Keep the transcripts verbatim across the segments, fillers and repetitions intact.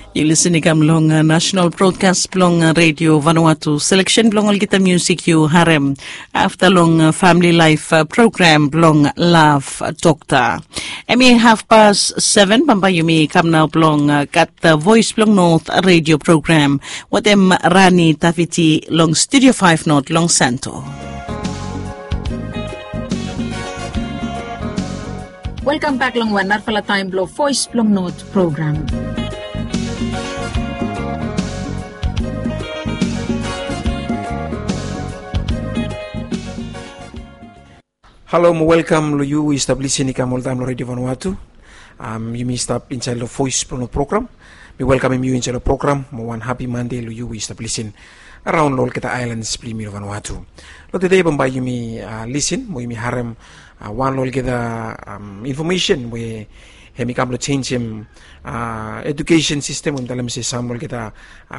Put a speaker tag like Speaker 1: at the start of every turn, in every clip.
Speaker 1: You're listening kam long uh, national broadcast blong uh, radio Vanuatu selection blong all kita music you harem after long uh, family life uh, program blong love uh, doctor. Emi half past seven pamba yumi kam now blong uh, kat the voice blong north radio program what em rani tafiti long studio five north long santo.
Speaker 2: Welcome back long one narfala time blow voice blong north program.
Speaker 3: Hello, welcome to you establishing Nikam all time Radio Vanuatu. Um, you may stop inside the voice program. We welcome you inside the program. One happy Monday to you establishing around all kita islands Plimir Vanuatu. Lo today bamba you may uh, listen, mo you may harem uh, one all kita um, information we hemi kam lo change him uh, education system um dalam si samol kita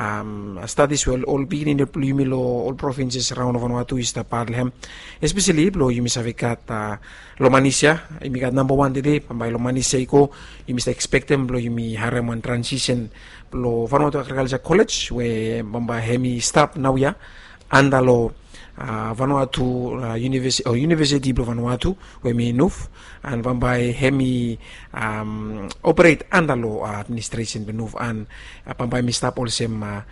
Speaker 3: um, studies will all be in the Plimilo all provinces around Vanuatu is the parlem especially lo you may savikat uh, lo Manisya imikat number one today pambay lo Manisya iko you may expect them lo you may harem one transition lo Vanuatu Agriculture College we bamba hemi stop now ya andalo Uh, Vanuatu uh, University or University of Vanuatu where me nuf and Bambai hemi um, operate under law administration benuf and uh, Bambai mi stop also uh,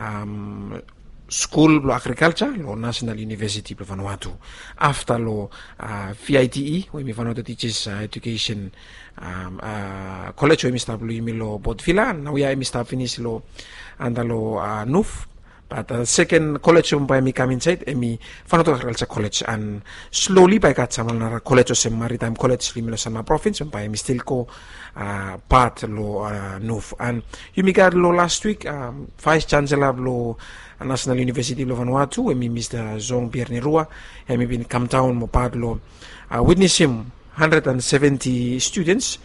Speaker 3: um, school lo agriculture lo National University of Vanuatu after lo uh, V I T E where me Vanuatu teaches uh, education um, uh, college where mi stop lo yumi lo Botvila now ya mi stop finish lo under lo uh, nuf. But the uh, second college um by me come inside emi Vanuatu Agriculture College and slowly by kat samal na college o sem maritime college limilo sama province um by me still ko uh, part lo uh, nuf and you me got lo last week um, vice chancellor lo uh, National University of Vanuatu emi Mister Zong Pierre Nirua emi bin come down mo part lo uh, witness him one hundred seventy students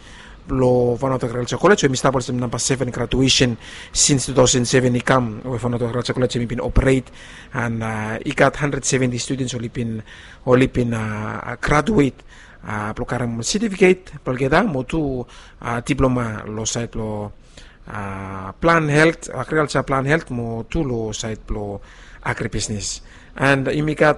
Speaker 3: lo Vanuatu Agriculture College we start with number seven graduation since two thousand seven ikam we Vanuatu Agriculture College we been operate and uh, I got one hundred seventy students only been only been uh, graduate uh, lo karang certificate polgeda mo tu uh, diploma lo site lo uh, plan health agriculture plan health mo tu lo site lo agribusiness and I got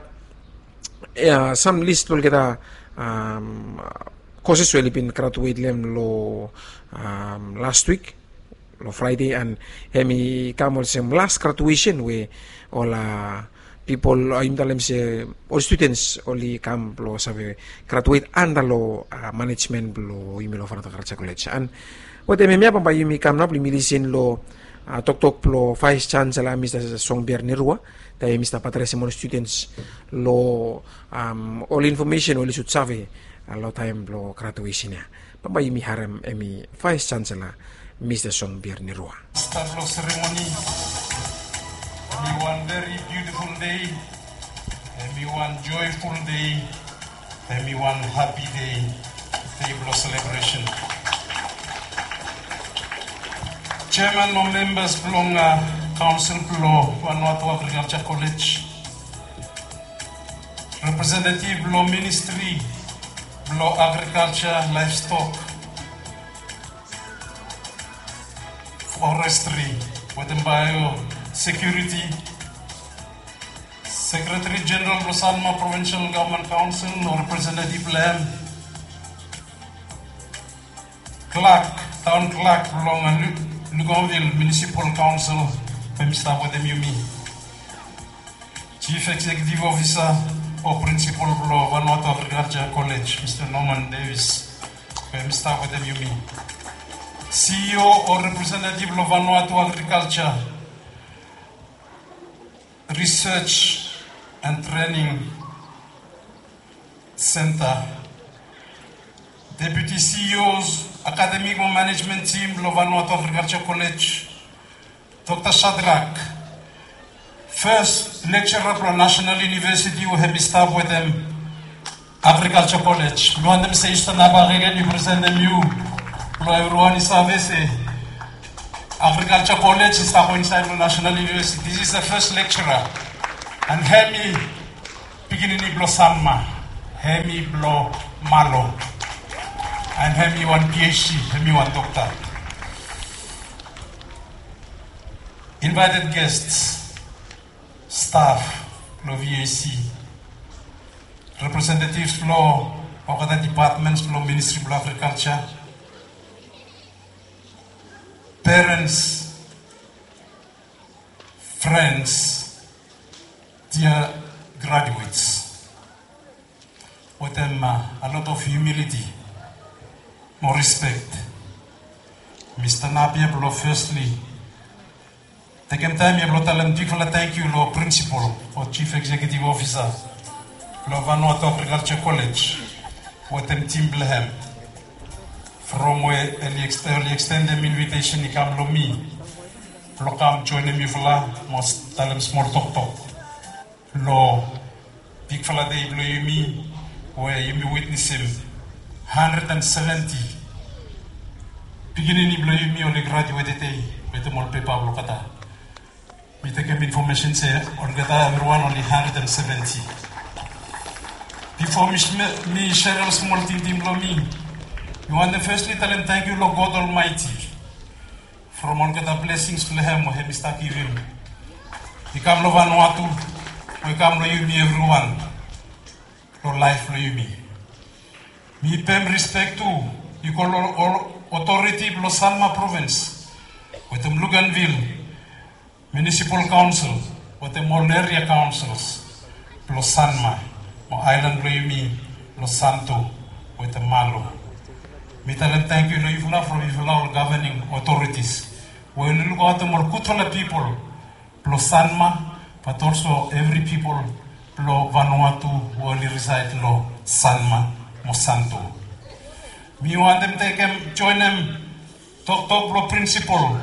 Speaker 3: uh, some list polgeda um, courses will been graduate lem lo um, last week lo Friday and hemi kamol sem last graduation we all uh, people ayun dalam se all students only come lo sabe graduate under lo uh, management lo imilo Vanuatu Agriculture College and what emi mia pamba yumi kam na plimilisin lo uh, tok tok lo vice chancellor Mister Zong Pierre Nirua tayo Mister Patrice mo students lo um, all information only should save a lot time lo graduation niya. Pambay mi harem emi Vice Chancellor Mister Zong Pierre Nirua.
Speaker 4: Start lo ceremony. Me one very beautiful day. Me one joyful day. Me one happy day. Table celebration. Chairman no members belong uh, Council Law Vanuatu Agriculture College. Representative Law Ministry Law Agriculture, Livestock, Forestry, Wet'en Bio, Security, Secretary General Rosalma Provincial Government Council, or Representative Lam, Clerk, Town Clerk, Long and Lugonville Municipal Council, Mister Wademyumi, Chief Executive Officer, or Principal of Vanuatu Agriculture College, Mister Norman Davis, Mister Wademyumi, C E O or Representative of Vanuatu Agriculture, Research and Training Center, Deputy C E Os, Academic Management Team of Vanuatu Agriculture College, Doctor Shadrach, First lecturer from National University who have started with them Agriculture College. We want them to say again, you present them you. Everyone is say Agriculture College is inside the National University. This is the first lecturer. And Hemi beginning blo Samma, Hemi blo Malo. And Hemi one PhD, Hemi one doctor. invited guests, staff, lo V A C, representatives from other departments from Ministry of Agriculture, parents, friends, dear graduates, with them uh, a lot of humility, more respect. Mister Napier, below firstly, take him time, you tell him thank you, Lord Principal or Chief Executive Officer, Lord Vanuatu Agriculture College, with them Team Blehem. From where early extend them invitation, he come to me. Lo come join them, you must tell them small talk talk. Lo, big fella day, blow you me, where you may witness him, one hundred seventy. Beginning blow you me only graduated day, with the more paper of Lokata. We take information say, on Gata, everyone only one hundred seventy. Before me, me share a small team, team blow me. You want the firstly tell him thank you, Lord God Almighty. From all the blessings to him, we have start giving. We come to Vanuatu, we come to you, me, everyone. Your life, for you, me. Me, pay respect to you call all authority, Blosanma province, with the Luganville Municipal Council, with the more area councils, Blosanma, or Island, for you, me, Los Santo, with the Malo. We tell them thank you, Loifula, from Ifula governing authorities. We look at the more Kutula people, plus Sanma, but also every people, Lo Vanuatu, who only reside Lo Sanma, Mosanto. We want them take them, join them, talk talk Lo principal,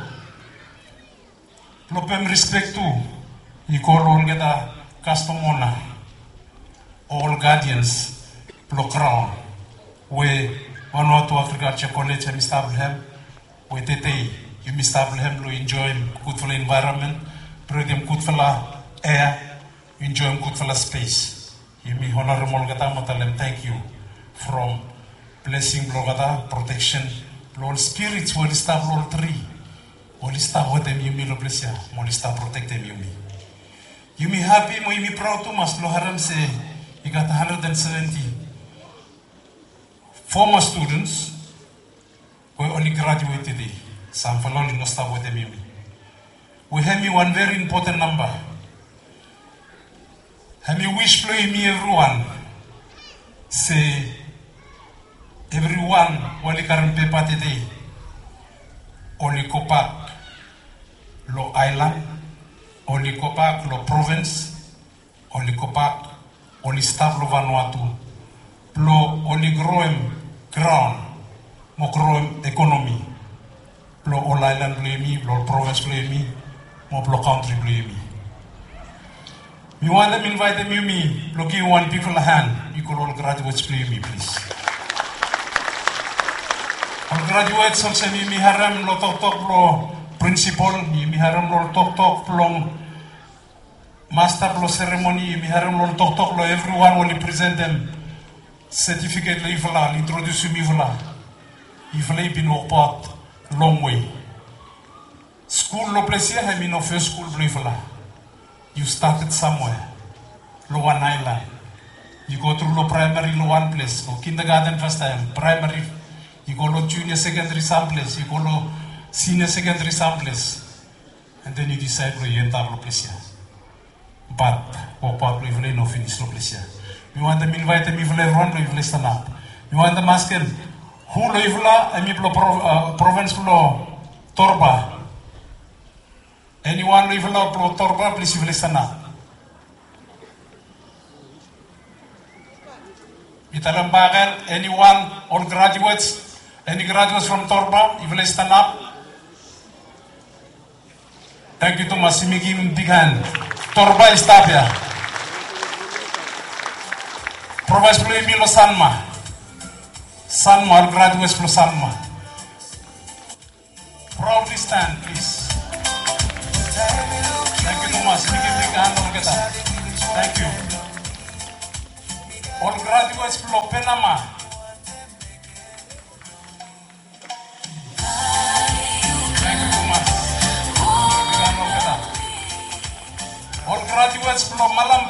Speaker 4: Lo Pem respect to, you call on get a customona, all guardians, Lo crown, where Vanuatu Agriculture College and Mister Abraham, we tete, you Mister Abraham to enjoy good for the environment, bring them good for the air, enjoy good for the space. You me honorable gata matalem thank you from blessing blogata protection, Lord spirits will stop Lord three, will stop with them you me lo bless ya, will stop protect them you me. You me happy, mo you me proud to mas lo haram say you got one hundred seventy. Former students who only graduated today, some for only no stop with them. We have me one very important number. Have me wish play me everyone. Say everyone only current paper today. Only Kopak, Lo Island, only Kopak, Lo Province, only Kopak, only staff Lo Vanuatu. Lo only growing ground, mo growing economy. Lo all island play me, lo province play me, mo lo country play me. Me want them invite them you me, lo give one people a hand, you could all graduates play me please. All graduates also me me haram lo talk talk lo principal, me me haram lo talk talk lo master lo ceremony, me haram lo talk talk lo everyone only present them. Certificate la ifala, l'introduce mi ifala. Ifala been walk part long way. School lo pleasure, I mean no first school lo ifala. You started somewhere. Lo one island. You go through lo primary lo one place. Go kindergarten first time. Primary. You go lo junior secondary some place. You go lo senior secondary some place. And then you decide lo you enter lo pleasure. But walk part lo ifala no finish lo pleasure. You want them invite them if everyone to if stand up. You want them ask him who lo ifla and if lo province lo Torba. Anyone lo ifla lo Torba please if stand up. Italam bagal anyone all graduates any graduates from Torba if stand up. Thank you to Masimigi big hand. Torba is tapia. Province play me lo Sanma. Sanma, graduates from Sanma. Proudly stand, please. Thank you, Thomas. Give me a hand on that. Thank you. All graduates from Panama. Thank you, Thomas. Give me a hand on that. all graduates from Malam